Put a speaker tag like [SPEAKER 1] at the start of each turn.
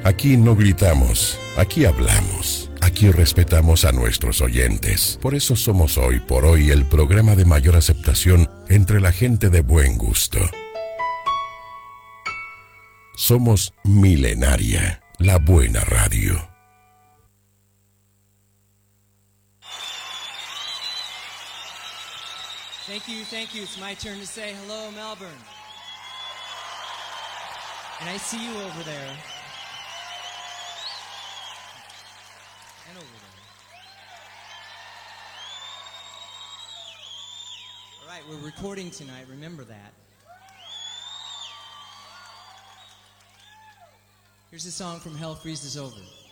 [SPEAKER 1] Aquí no gritamos, aquí hablamos, aquí respetamos a nuestros oyentes. Por eso somos Hoy por Hoy el programa de mayor aceptación entre la gente de buen gusto. Somos Milenaria, la buena radio.
[SPEAKER 2] Thank you, thank you. It's my turn to say hello, Melbourne. And I see you over there. And over there. All right, we're recording tonight. Remember that. Here's a song from Hell Freezes Over.